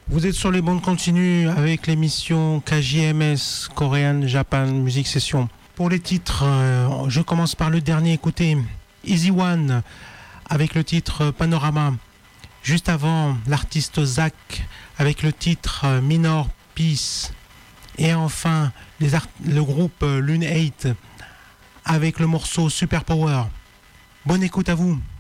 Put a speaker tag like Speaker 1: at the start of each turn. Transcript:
Speaker 1: Vous êtes sur les bandes continues avec l'émission KJMS, Korean Japan Music Session. Pour les titres, je commence par le dernier. Écoutez, Easy One avec le titre Panorama. Juste avant, l'artiste Zach avec le titre Minor Peace. Et enfin, le groupe Lune 8 avec le morceau Super Power. Bonne écoute à vous.